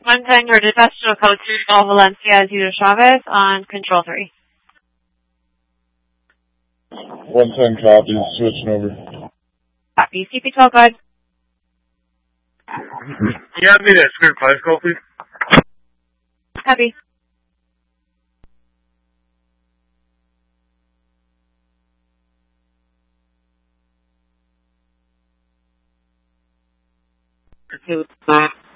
110, your dispatcher code 2, Golf Valencia, Zito Chavez on control 3. 110 copy, switching over. Copy. CP12, go ahead. Can you have me that script 5 call, please? Copy. Okay.